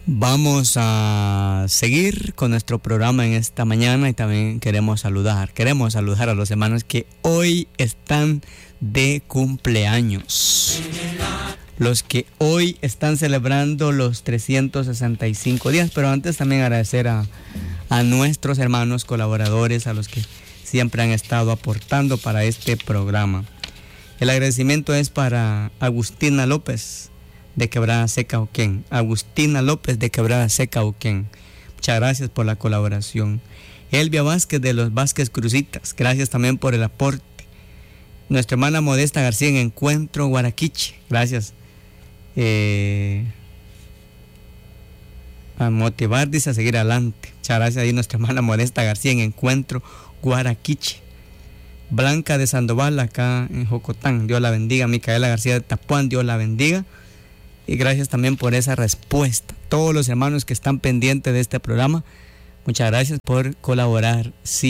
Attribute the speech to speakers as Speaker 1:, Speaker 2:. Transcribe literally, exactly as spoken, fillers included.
Speaker 1: Vamos a seguir con nuestro programa en esta mañana y también queremos saludar, queremos saludar a los hermanos que hoy están de cumpleaños. Los que hoy están celebrando los trescientos sesenta y cinco días, pero antes también agradecer a, a nuestros hermanos colaboradores, a los que siempre han estado aportando para este programa. El agradecimiento es para Agustina López de Quebrada Seca, Uquén. Agustina López de Quebrada Seca, Uquén. Muchas gracias por la colaboración. Elvia Vázquez de los Vázquez Cruzitas, gracias también por el aporte. Nuestra hermana Modesta García en Encuentro, Guaraquiche, gracias. Eh, a motivar, dice, a seguir adelante. Muchas gracias ahí nuestra hermana Modesta García en Encuentro, Guaraquiche. Blanca de Sandoval acá en Jocotán, Dios la bendiga. Micaela García de Tapuán, Dios la bendiga. Y gracias también por esa respuesta. Todos los hermanos que están pendientes de este programa, muchas gracias por colaborar. Sí.